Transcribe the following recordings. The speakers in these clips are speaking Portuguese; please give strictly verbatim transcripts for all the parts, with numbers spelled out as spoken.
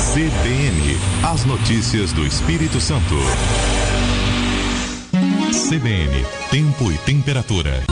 C B N, as notícias do Espírito Santo. C B N, tempo e temperatura.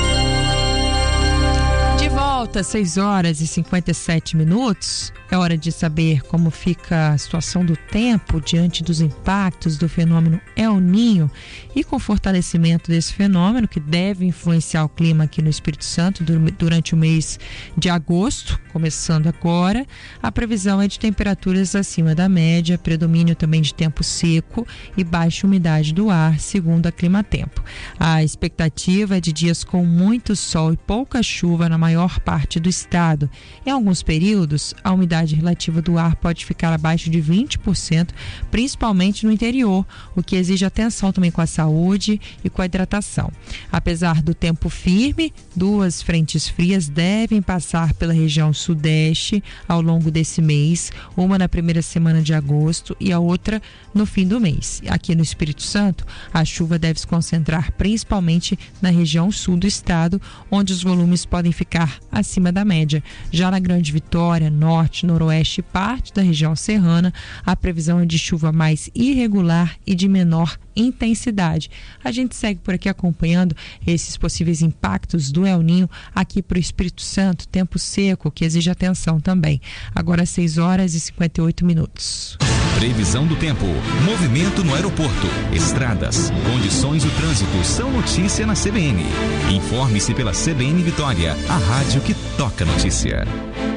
De volta, seis horas e cinquenta e sete minutos. É hora de saber como fica a situação do tempo diante dos impactos do fenômeno El Niño e com o fortalecimento desse fenômeno que deve influenciar o clima aqui no Espírito Santo durante o mês de agosto, começando agora. A previsão é de temperaturas acima da média, predomínio também de tempo seco e baixa umidade do ar, segundo a Climatempo. A expectativa é de dias com muito sol e pouca chuva na maior parte do estado. Em alguns períodos, a umidade relativa do ar pode ficar abaixo de vinte por cento, principalmente no interior, o que exige atenção também com a saúde e com a hidratação. Apesar do tempo firme, duas frentes frias devem passar pela região sudeste ao longo desse mês, uma na primeira semana de agosto e a outra no fim do mês. Aqui no Espírito Santo, a chuva deve se concentrar principalmente na região sul do estado, onde os volumes podem ficar acima da média. Já na Grande Vitória, norte, noroeste e parte da região serrana, a previsão é de chuva mais irregular e de menor intensidade. A gente segue por aqui acompanhando esses possíveis impactos do El Niño aqui para o Espírito Santo, tempo seco que exige atenção também. Agora seis horas e cinquenta e oito minutos. Previsão do tempo, movimento no aeroporto, estradas, condições do trânsito são notícia na C B N. Informe-se pela C B N Vitória, a rádio que toca notícia.